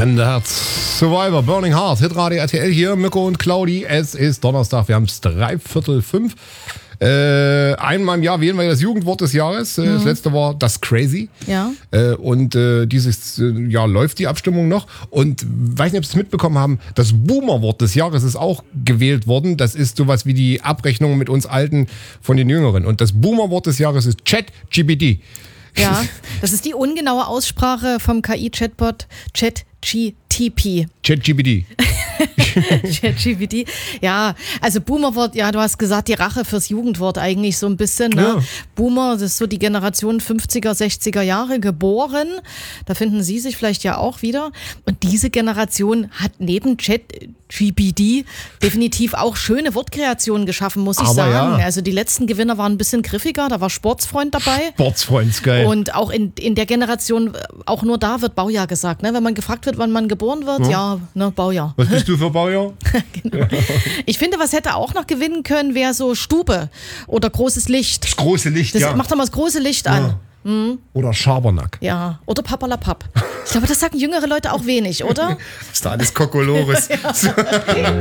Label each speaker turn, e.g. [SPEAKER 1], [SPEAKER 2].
[SPEAKER 1] Brennende Herz. Survivor, Burning Heart, Hitradio RTL hier, Mirko und Claudi. Es ist Donnerstag, wir haben es 4:45. Einmal im Jahr wählen wir das Jugendwort des Jahres. Das letzte war das Crazy.
[SPEAKER 2] Ja.
[SPEAKER 1] Und dieses Jahr läuft die Abstimmung noch. Und weiß nicht, ob Sie es mitbekommen haben, das Boomer-Wort des Jahres ist auch gewählt worden. Das ist sowas wie die Abrechnung mit uns Alten von den Jüngeren. Und das Boomer-Wort des Jahres ist ChatGPT.
[SPEAKER 2] Ja, das ist die ungenaue Aussprache vom KI-Chatbot ChatGPT.
[SPEAKER 1] ChatGPT.
[SPEAKER 2] ChatGPT. Ja, also Boomerwort, ja, du hast gesagt, die Rache fürs Jugendwort eigentlich so ein bisschen. Ne?
[SPEAKER 1] Ja.
[SPEAKER 2] Boomer, das ist so die Generation 50er, 60er Jahre geboren. Da finden Sie sich vielleicht ja auch wieder. Und diese Generation hat neben ChatGPT definitiv auch schöne Wortkreationen geschaffen, muss ich
[SPEAKER 1] Aber
[SPEAKER 2] sagen.
[SPEAKER 1] ja.
[SPEAKER 2] Also die letzten Gewinner waren ein bisschen griffiger, da war Sportsfreund dabei.
[SPEAKER 1] Sportsfreund, ist geil.
[SPEAKER 2] Und auch in der Generation, auch nur da wird Baujahr gesagt. Ne? Wenn man gefragt wird, wann man geboren wird, ja, ne, Baujahr.
[SPEAKER 1] Was bist du für Baujahr?
[SPEAKER 2] Genau. Ich finde, was hätte auch noch gewinnen können, wäre so Stube oder großes Licht.
[SPEAKER 1] Das große Licht,
[SPEAKER 2] Das
[SPEAKER 1] ja.
[SPEAKER 2] macht doch mal das große Licht an.
[SPEAKER 1] Oder Schabernack.
[SPEAKER 2] Ja, oder Papperlapapp. Ich glaube, das sagen jüngere Leute auch wenig, oder?
[SPEAKER 1] Ist da alles Kokolores.